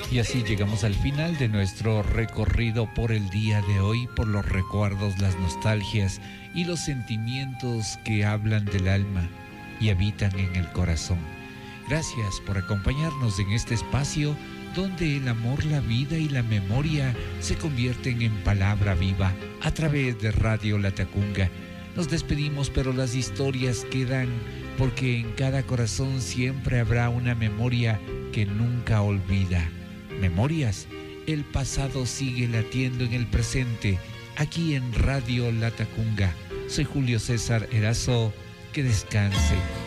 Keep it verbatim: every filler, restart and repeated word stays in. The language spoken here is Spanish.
Y así llegamos al final de nuestro recorrido por el día de hoy, por los recuerdos, las nostalgias y los sentimientos que hablan del alma y habitan en el corazón. Gracias por acompañarnos en este espacio donde el amor, la vida y la memoria se convierten en palabra viva a través de Radio Latacunga. Nos despedimos, pero las historias quedan, porque en cada corazón siempre habrá una memoria que nunca olvida. Memorias, el pasado sigue latiendo en el presente, aquí en Radio Latacunga. Soy Julio César Erazo, que descanse.